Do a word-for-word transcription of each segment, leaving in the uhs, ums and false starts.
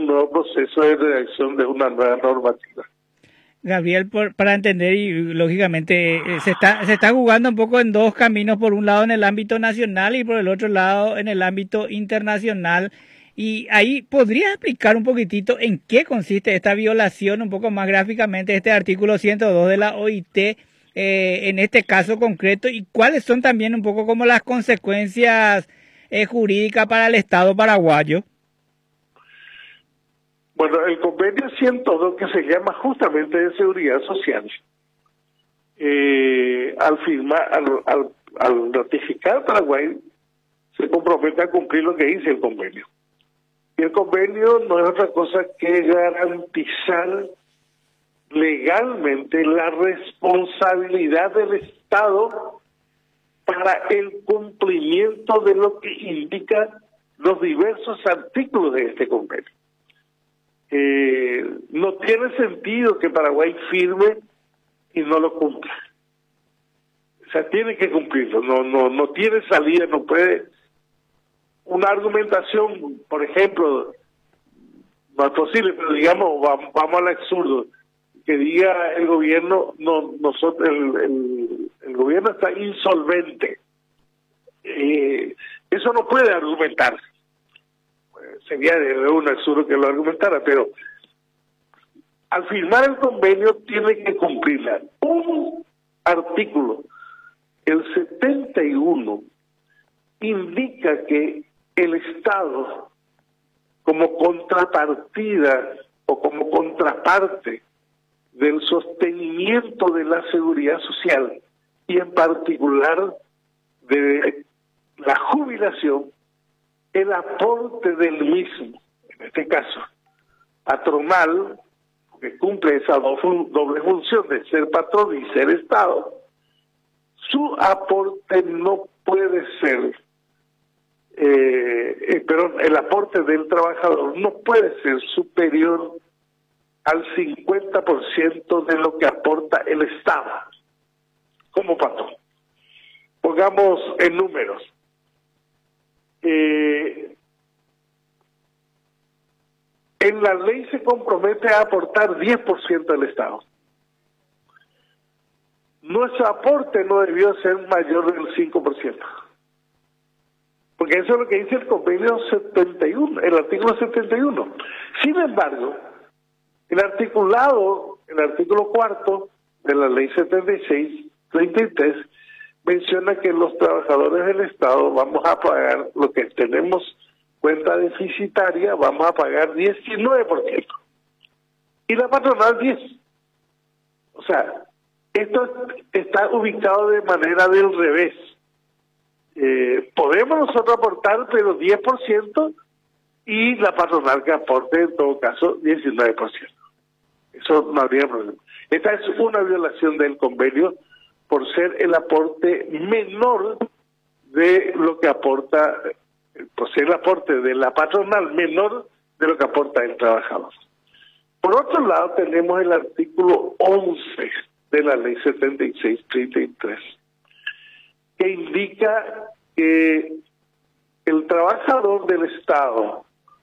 un nuevo proceso de redacción de una nueva normativa. Gabriel, por, para entender y lógicamente eh, se está se está jugando un poco en dos caminos, por un lado en el ámbito nacional y por el otro lado en el ámbito internacional. Y ahí podría explicar un poquitito en qué consiste esta violación, un poco más gráficamente, este artículo ciento dos de la O I T, eh, en este caso concreto, y cuáles son también un poco como las consecuencias eh, jurídicas para el Estado paraguayo. Bueno, el convenio ciento dos, que se llama justamente de seguridad social, eh, al firmar, al, al, al ratificar Paraguay, se compromete a cumplir lo que dice el convenio. Y el convenio no es otra cosa que garantizar legalmente la responsabilidad del Estado para el cumplimiento de lo que indican los diversos artículos de este convenio. Eh, no tiene sentido que Paraguay firme y no lo cumpla. O sea, tiene que cumplirlo, no, no, no tiene salida, no puede. Una argumentación, por ejemplo, no es posible, pero digamos, vamos, vamos al absurdo, que diga el gobierno, no, nosotros, el, el, el gobierno está insolvente. Eh, eso no puede argumentarse. Sería de un absurdo que lo argumentara, pero al firmar el convenio tiene que cumplirla. Un artículo, el setenta y uno, indica que el Estado, como contrapartida o como contraparte del sostenimiento de la seguridad social y en particular de la jubilación, el aporte del mismo, en este caso patronal, que cumple esa doble función de ser patrón y ser Estado, su aporte no puede ser, eh, eh, perdón, el aporte del trabajador no puede ser superior al cincuenta por ciento de lo que aporta el Estado como patrón. Pongamos en números. Eh, en la ley se compromete a aportar diez por ciento del Estado. Nuestro aporte no debió ser mayor del cinco por ciento. Porque eso es lo que dice el convenio setenta y uno, el artículo setenta y uno. Sin embargo, el articulado, el artículo cuarto de la ley setenta y seis treinta y tres menciona que los trabajadores del Estado vamos a pagar, lo que tenemos cuenta deficitaria, vamos a pagar diecinueve por ciento. Y la patronal diez por ciento. O sea, esto está ubicado de manera del revés. Eh, podemos nosotros aportar, pero diez por ciento, y la patronal que aporte, en todo caso, diecinueve por ciento. Eso no habría problema. Esta es una violación del convenio por ser el aporte menor de lo que aporta, por ser el aporte de la patronal menor de lo que aporta el trabajador. Por otro lado, tenemos el artículo once de la ley setenta y seis treinta y tres, que indica que el trabajador del Estado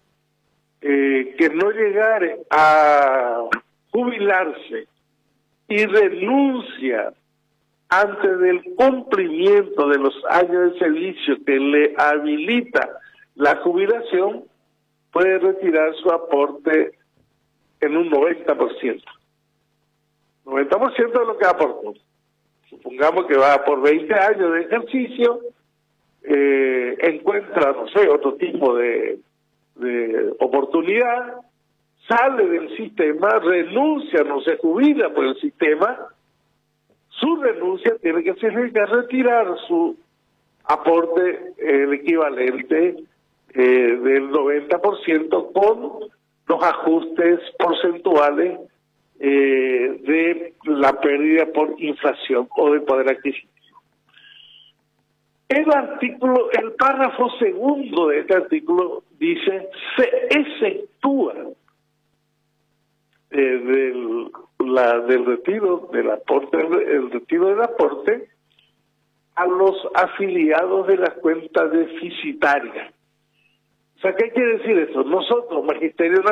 eh, que no llegare a jubilarse y renuncia antes del cumplimiento de los años de servicio que le habilita la jubilación, puede retirar su aporte en un noventa por ciento. noventa por ciento de lo que aportó. Supongamos que va por veinte años de ejercicio, eh, encuentra, no sé, otro tipo de, de oportunidad, sale del sistema, renuncia, no se jubila por el sistema, su renuncia tiene que significar retirar su aporte, eh, el equivalente eh, del noventa por ciento con los ajustes porcentuales eh, de la pérdida por inflación o de poder adquisitivo. El artículo, el párrafo segundo de este artículo dice: se exceptúa eh, del, la, del retiro del aporte, el retiro del aporte a los afiliados de las cuentas deficitarias. O sea, ¿qué quiere decir eso? Nosotros, Magisterio